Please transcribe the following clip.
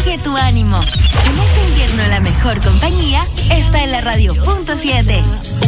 Elige tu ánimo. En este invierno la mejor compañía está en la radio .7.